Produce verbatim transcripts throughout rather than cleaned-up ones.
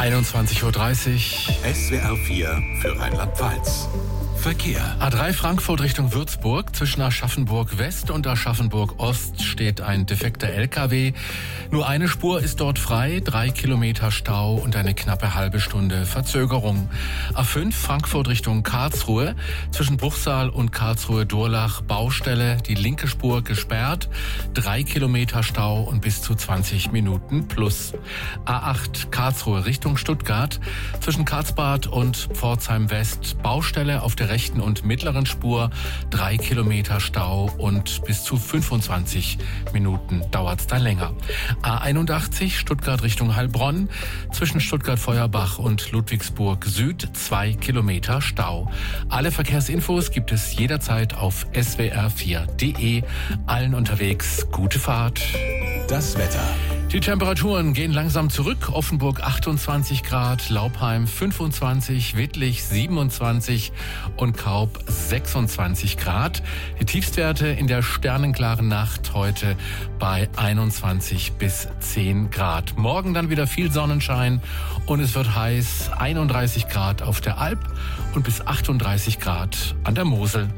einundzwanzig Uhr dreißig. S W R vier für Rheinland-Pfalz. Verkehr. A drei Frankfurt Richtung Würzburg. Zwischen Aschaffenburg West und Aschaffenburg Ost steht ein defekter L K W. Nur eine Spur ist dort frei. Drei Kilometer Stau und eine knappe halbe Stunde Verzögerung. A fünf Frankfurt Richtung Karlsruhe. Zwischen Bruchsal und Karlsruhe-Durlach Baustelle. Die linke Spur gesperrt. Drei Kilometer Stau und bis zu zwanzig Minuten plus. A acht Karlsruhe Richtung Stuttgart. Zwischen Karlsbad und Pforzheim West Baustelle auf der rechten und mittleren Spur, drei Kilometer Stau und bis zu fünfundzwanzig Minuten dauert es da länger. A einundachtzig Stuttgart Richtung Heilbronn, zwischen Stuttgart-Feuerbach und Ludwigsburg Süd, zwei Kilometer Stau. Alle Verkehrsinfos gibt es jederzeit auf S W R vier punkt de. Allen unterwegs gute Fahrt. Das Wetter. Die Temperaturen gehen langsam zurück. Offenburg achtundzwanzig Grad, Laupheim fünfundzwanzig, Wittlich siebenundzwanzig und Kaub sechsundzwanzig Grad. Die Tiefstwerte in der sternenklaren Nacht heute bei einundzwanzig bis zehn Grad. Morgen dann wieder viel Sonnenschein und es wird heiß, einunddreißig Grad auf der Alp und bis achtunddreißig Grad an der Mosel.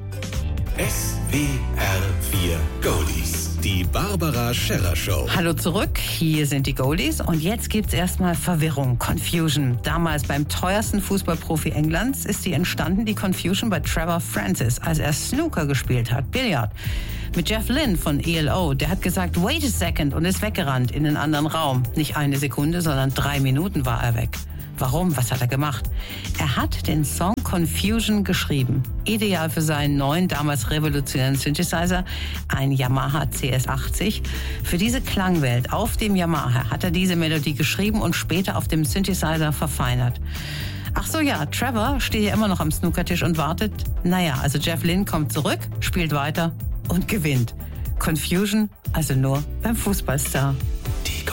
S W R vier Goldies. Die Barbara Scherrer Show. Hallo zurück, hier sind die Goldies und jetzt gibt's erstmal Verwirrung, Confusion. Damals beim teuersten Fußballprofi Englands ist die entstanden, die Confusion bei Trevor Francis, als er Snooker gespielt hat, Billard. Mit Jeff Lynne von E L O, der hat gesagt, wait a second und ist weggerannt in einen anderen Raum. Nicht eine Sekunde, sondern drei Minuten war er weg. Warum? Was hat er gemacht? Er hat den Song Confusion geschrieben. Ideal für seinen neuen, damals revolutionären Synthesizer, ein Yamaha C S achtzig. Für diese Klangwelt auf dem Yamaha hat er diese Melodie geschrieben und später auf dem Synthesizer verfeinert. Ach so, ja, Trevor steht ja immer noch am Snookertisch und wartet. Naja, also Jeff Lynne kommt zurück, spielt weiter und gewinnt. Confusion, also nur beim Fußballstar.